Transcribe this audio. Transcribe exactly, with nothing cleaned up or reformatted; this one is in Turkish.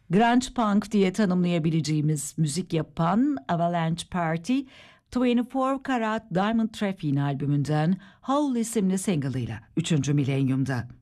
Grunge punk diye tanımlayabileceğimiz müzik yapan Avalanche Party, yirmi dört Karat Diamond Trappein albümünden Howl isimli single'ıyla üçüncü milenyumda.